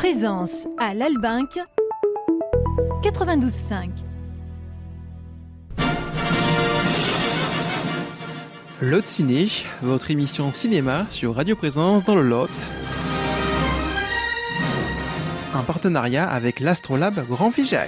Présence à l'Albinque 92.5. Lot Ciné, votre émission cinéma sur Radio Présence dans le Lot. Un partenariat avec l'Astrolabe Grand Figeac.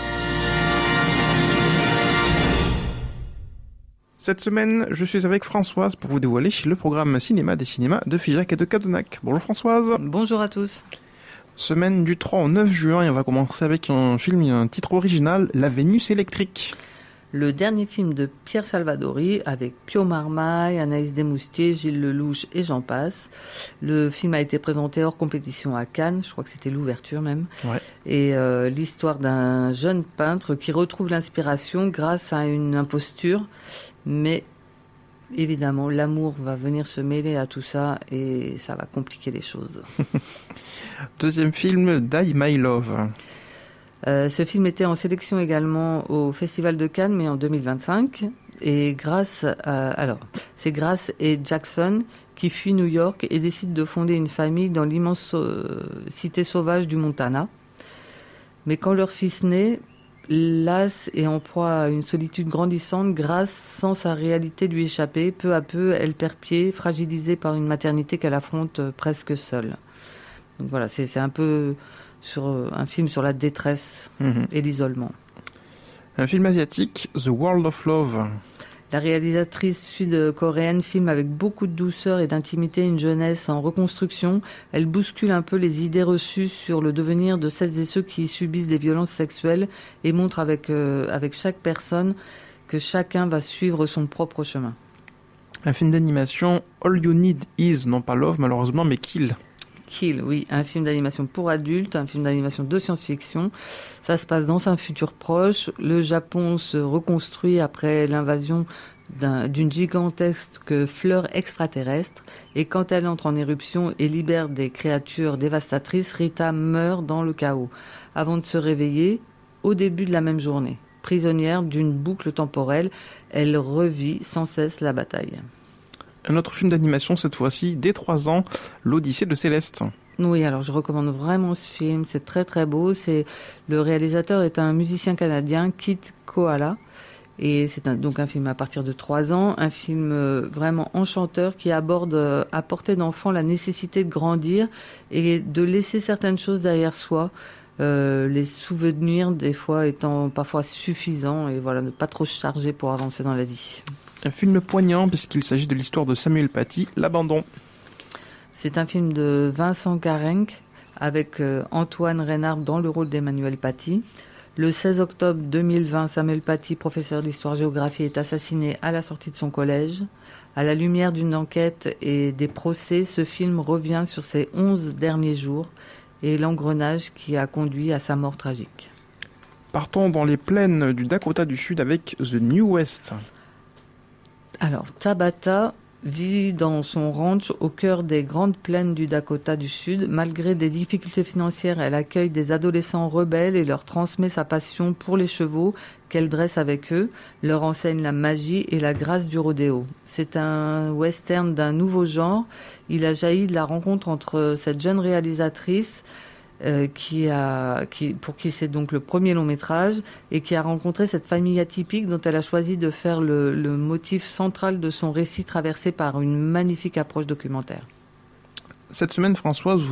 Cette semaine, je suis avec Françoise pour vous dévoiler le programme cinéma des cinémas de Figeac et de Cadenac. Bonjour Françoise. Bonjour à tous. Semaine du 3 au 9 juin et on va commencer avec un film et un titre original, La Vénus électrique. Le dernier film de Pierre Salvadori avec Pio Marmaille, Anaïs Desmoustiers, Gilles Lelouch et j'en passe. Le film a été présenté hors compétition à Cannes, je crois que c'était l'ouverture même. Ouais. Et l'histoire d'un jeune peintre qui retrouve l'inspiration grâce à une imposture. Mais évidemment, l'amour va venir se mêler à tout ça et ça va compliquer les choses. Deuxième film, Die My Love. Ce film était en sélection également au Festival de Cannes, mais en 2025. Et c'est Grace et Jackson qui fuient New York et décident de fonder une famille dans l'immense cité sauvage du Montana. Mais quand leur fils naît, lasse et en proie à une solitude grandissante, Grace sent sa réalité lui échapper. Peu à peu, elle perd pied, fragilisée par une maternité qu'elle affronte presque seule. Donc voilà, c'est un peu sur un film sur la détresse et l'isolement. Un film asiatique, The World of Love. La réalisatrice sud-coréenne filme avec beaucoup de douceur et d'intimité une jeunesse en reconstruction. Elle bouscule un peu les idées reçues sur le devenir de celles et ceux qui subissent des violences sexuelles et montre avec chaque personne que chacun va suivre son propre chemin. Un film d'animation, All You Need Is, non pas Love malheureusement, mais Kill. Kill, oui, un film d'animation pour adultes, un film d'animation de science-fiction. Ça se passe dans un futur proche. Le Japon se reconstruit après l'invasion d'une gigantesque fleur extraterrestre. Et quand elle entre en éruption et libère des créatures dévastatrices, Rita meurt dans le chaos, avant de se réveiller au début de la même journée. Prisonnière d'une boucle temporelle, elle revit sans cesse la bataille. Un autre film d'animation, cette fois-ci, dès 3 ans, L'Odyssée de Céleste. Oui, alors je recommande vraiment ce film, c'est très très beau. Le réalisateur est un musicien canadien, Kit Koala, et c'est donc un film à partir de 3 ans, un film vraiment enchanteur qui aborde à portée d'enfant la nécessité de grandir et de laisser certaines choses derrière soi. Les souvenirs des fois étant parfois suffisants et voilà, ne pas trop se charger pour avancer dans la vie. Un film poignant puisqu'il s'agit de l'histoire de Samuel Paty, L'Abandon. C'est un film de Vincent Carenc avec Antoine Reynard dans le rôle d'Emmanuel Paty. Le 16 octobre 2020, Samuel Paty, professeur d'histoire-géographie, est assassiné à la sortie de son collège. À la lumière d'une enquête et des procès, ce film revient sur ses 11 derniers jours et l'engrenage qui a conduit à sa mort tragique. Partons dans les plaines du Dakota du Sud avec The New West. Alors, Tabata vit dans son ranch au cœur des grandes plaines du Dakota du Sud. Malgré des difficultés financières, elle accueille des adolescents rebelles et leur transmet sa passion pour les chevaux qu'elle dresse avec eux, leur enseigne la magie et la grâce du rodéo. C'est un western d'un nouveau genre. Il a jailli de la rencontre entre cette jeune réalisatrice pour qui c'est donc le premier long métrage et qui a rencontré cette famille atypique dont elle a choisi de faire le motif central de son récit traversé par une magnifique approche documentaire. Cette semaine, Françoise,